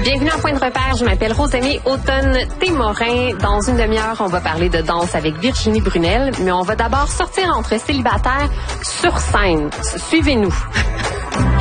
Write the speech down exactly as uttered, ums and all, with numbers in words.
Bienvenue à Point de repère, je m'appelle Rosemée Automne-Témorin. Dans une demi-heure, on va parler de danse avec Virginie Brunel, mais on va d'abord sortir entre célibataires sur scène. Suivez-nous.